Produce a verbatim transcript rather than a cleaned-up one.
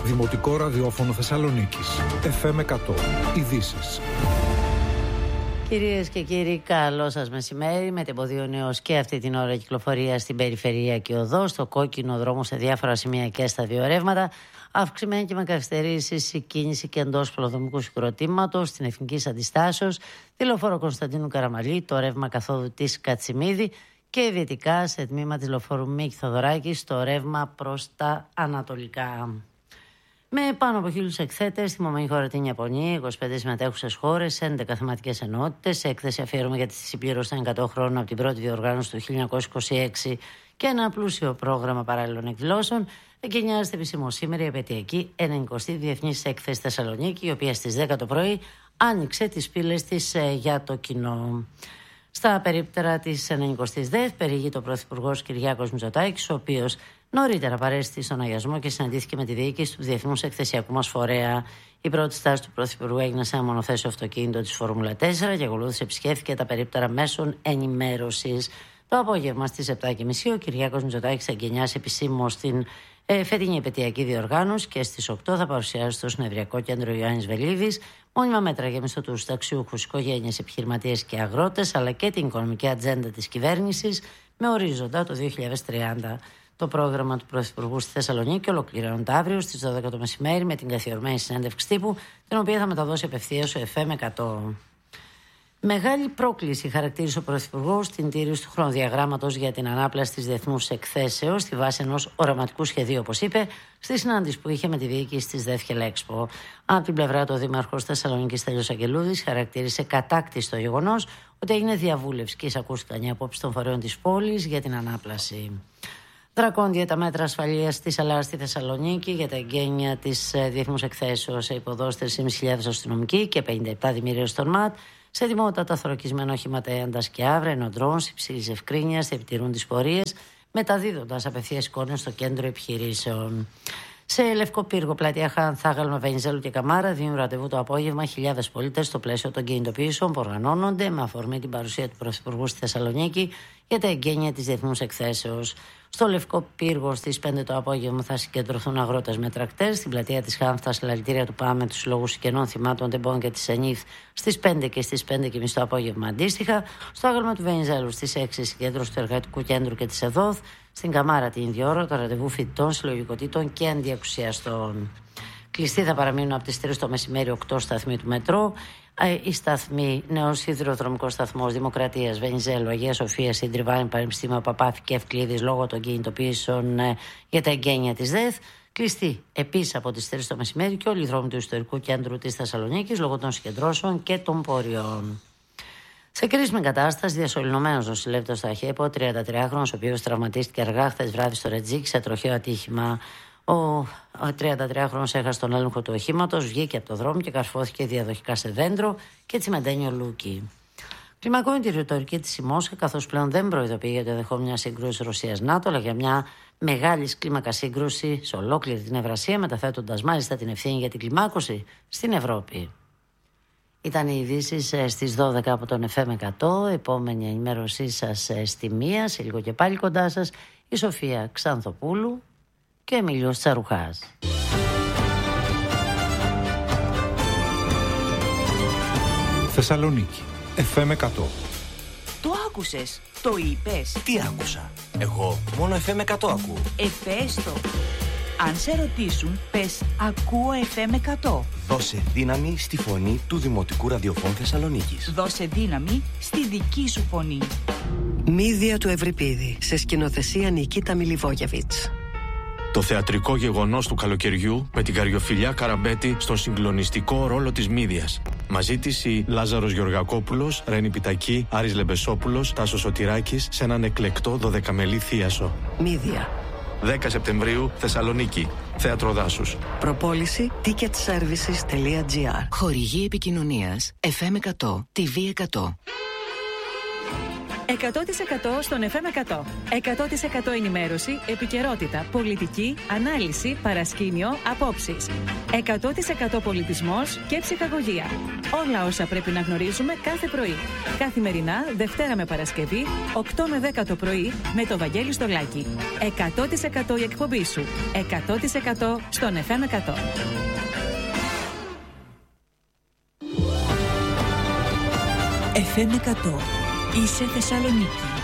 Δημοτικό ραδιόφωνο Θεσσαλονίκης. εφ εμ εκατό. Ειδήσεις. Κυρίες και κύριοι, καλό σας μεσημέρι. Με τεμποδίο νέος και αυτή την ώρα κυκλοφορία στην περιφερειακή οδό, στο κόκκινο δρόμο σε διάφορα σημεία και στα δύο ρεύματα. Αυξημένη και με καθυστερήσεις η κίνηση και εντός πολεοδομικού συγκροτήματος, στην Εθνικής Αντιστάσεως, τη λεωφόρο Κωνσταντίνου Καραμαλή, το ρεύμα καθόδου της Κατσιμίδη και δυτικά σε τμήμα της λεωφόρου Μίκη Θοδωράκη, στο ρεύμα προς τα ανατολικά. Με πάνω από χίλιους εκθέτες, θυμωμένη χώρα την Ιαπωνία, είκοσι πέντε συμμετέχουσες χώρες, έντεκα θεματικές ενότητες, έκθεση αφιέρωμα για τη συμπλήρωση των εκατό χρόνων από την πρώτη διοργάνωση του χίλια εννιακόσια είκοσι έξι και ένα πλούσιο πρόγραμμα παράλληλων εκδηλώσεων. Εγκαινιάζεται επισήμως σήμερα η επαιτειακή ενενηκοστή Διεθνής Έκθεση Θεσσαλονίκη, η οποία στις δέκα το πρωί άνοιξε τις πύλες της ε, για το κοινό. Στα περίπτερα της ενενηκοστής ΔΕΘ περιηγείται ο Πρωθυπουργός Κυριάκος Μητσοτάκης, ο οποίος νωρίτερα παρέστη στον αγιασμό και συναντήθηκε με τη διοίκηση του Διεθνούς Εκθεσιακού μας Φορέα. Η πρώτη στάση του Πρωθυπουργού έγινε σε ένα μονοθέσιο αυτοκίνητο της Φόρμουλα τέσσερα και ακολούθησε επισκέφθηκε τα περίπτερα μέσων ενημέρωσης. Το απόγευμα στις επτά και μισή ο Κυριάκος Μητσοτάκης θα εγκαινιάσει επισήμως την ε, φετινή επαιτειακή διοργάνωση και στις οκτώ θα παρουσιάσει στο Συνεδριακό Κέντρο Ιωάννης Βελίδης μόνιμα μέτρα για μισθωτούς, ταξιούχους, οικογένειες, επιχειρηματίες και αγρότες, αλλά και την οικονομική ατζέντα της κυβέρνησης με ορίζοντα το δύο χιλιάδες τριάντα. Το πρόγραμμα του Πρωθυπουργού στη Θεσσαλονίκη ολοκληρώνεται αύριο στις δώδεκα το μεσημέρι με την καθιερωμένη συνέντευξη τύπου, την οποία θα μεταδώσει απευθείας ο εφ εμ εκατό. Μεγάλη πρόκληση χαρακτήρισε ο Πρωθυπουργός στην τήρηση του χρονοδιαγράμματος για την ανάπλαση της διεθνούς εκθέσεως στη βάση ενός οραματικού σχεδίου, όπως είπε, στη συνάντηση που είχε με τη διοίκηση της ΔΕΘ και Λέξπο. Από την πλευρά του, ο Δήμαρχος Θεσσαλονίκης Στέλιος Αγγελούδης χαρακτήρισε κατάκτηση το γεγονός ότι έγινε διαβούλευση και εισακούστηκαν οι απόψεις των φορέων της πόλης για την ανάπλαση. Δρακόντια τα μέτρα ασφαλείας στη Σαλάρα στη Θεσσαλονίκη για τα εγγένεια της διεθνούς εκθέσεως. Σε υποδόσεις τρεις χιλιάδες πεντακόσιοι αστυνομικοί και πενήντα επτά δημιουργίες των ΜΑΤ. Σε ετοιμότητα θωρακισμένα οχήματα έντας και άβρα, ενώ ντρόουνς υψηλής ευκρίνειας επιτηρούν τις πορείες, μεταδίδοντας απευθείας εικόνες στο κέντρο επιχειρήσεων. Σε Λευκό Πύργο, Πλατεία Χάνθαγαλμα, Βενιζέλου και Καμάρα δίνουν ραντεβού το απόγευμα χιλιάδες πολίτες στο πλαίσιο των κινητοποιήσεων που οργανώνονται με αφορμή την παρουσία του Πρωθυπουργού στη Θεσσαλονίκη για τα εγγένεια της διεθνούς εκθέσεως. Στο Λευκό Πύργο στις πέντε το απόγευμα θα συγκεντρωθούν αγρότες με τρακτέρ. Στην πλατεία της Χάνθα, συλλαλητήρια του ΠΑΜΕ, τους συλλόγους συγγενών θυμάτων Τεμπών και της ΕΝΙΘ στις πέντε και στις πέντε και μισή το απόγευμα αντίστοιχα. Στο άγαλμα του Βενιζέλου στις έξι συγκέντρωση του Εργατικού Κέντρου και της ΕΔΟΘ. Στην Καμάρα την ίδια ώρα το ραντεβού φοιτητών, συλλογικοτήτων και αντιεξουσιαστών. Κλειστοί θα παραμείνουν από τις τρεις το μεσημέρι οκτώ σταθμοί του μετρό. Οι σταθμοί Νέος Σιδηροδρομικός Σταθμός Δημοκρατίας, Βενιζέλου, Αγία Σοφία, Συντριβάνη, Πανεπιστήμιο Παπάθη και Ευκλήδης λόγω των κινητοποιήσεων για τα εγγένεια της ΔΕΘ. Κλειστοί επίσης από τις τρεις το μεσημέρι και όλοι οι δρόμοι του ιστορικού κέντρου της Θεσσαλονίκης λόγω των συγκεντρώσεων και των πόριων. Σε κρίσιμη κατάσταση, διασωληνωμένος νοσηλεύτος στα ΧΕΠΟ, τριαντατριάχρονος, ο οποίος τραυματίστηκε αργά χθες βράδυ στο Ρετζίκι σε τροχαίο ατύχημα. Ο τριαντατριάχρονος έχασε τον έλεγχο του οχήματος, βγήκε από το δρόμο και καρφώθηκε διαδοχικά σε δέντρο και τσιμεντένιο λούκι. Κλιμακώνει τη ρητορική της η Μόσχα, καθώς πλέον δεν προειδοποιεί για το ενδεχόμενο μια σύγκρουση Ρωσίας-ΝΑΤΟ, αλλά για μια μεγάλη κλίμακα σύγκρουση σε ολόκληρη την Ευρασία, μεταθέτοντας μάλιστα την ευθύνη για την κλιμάκωση στην Ευρώπη. Ήταν οι ειδήσεις στις δώδεκα από τον εφ εμ εκατό. Επόμενη ενημέρωσή σας στη μία, σε λίγο και πάλι κοντά σας, η Σοφία Ξανθοπούλου και ο Εμίλιος Τσαρουχάς. Θεσσαλονίκη, εφ εμ εκατό. Το άκουσες, το είπες. Τι άκουσα? Εγώ μόνο εφ εμ εκατό ακούω. Εφέστο. Αν σε ρωτήσουν, πες ακούω εφ εμ εκατό. Δώσε δύναμη στη φωνή του Δημοτικού Ραδιοφώνου Θεσσαλονίκης. Δώσε δύναμη στη δική σου φωνή. Μύδια του Ευρυπίδη, σε σκηνοθεσία Νικίτα Μιλιβόγεβιτς. Το θεατρικό γεγονός του καλοκαιριού με την Καριοφιλιά Καραμπέτη στον συγκλονιστικό ρόλο της Μύδιας. Μαζί της η Λάζαρος Γεωργακόπουλος, Ρένη Πιτακή, Άρης Λεμπεσόπουλος, Τάσος Σωτηράκης σε έναν εκλεκτό δωδεκαμελή θίασο. Μύδια. δέκα Σεπτεμβρίου, Θεσσαλονίκη. Θέατρο Δάσους. Προπόληση ticket services τελεία τζι άρ. Χορηγή επικοινωνίας εφ εμ εκατό, τι βι εκατό. εκατό τοις εκατό στον εφ εμ εκατό. εκατό τοις εκατό ενημέρωση, επικαιρότητα, πολιτική, ανάλυση, παρασκήνιο, απόψεις. εκατό τοις εκατό πολιτισμός και ψυχαγωγία. Όλα όσα πρέπει να γνωρίζουμε κάθε πρωί. Καθημερινά, Δευτέρα με Παρασκευή, οκτώ με δέκα το πρωί, με το Βαγγέλη Στολάκη. εκατό τοις εκατό η εκπομπή σου. εκατό τοις εκατό στον εφ εμ εκατό. εφ εμ εκατό. Είσαι Θεσσαλονίκη.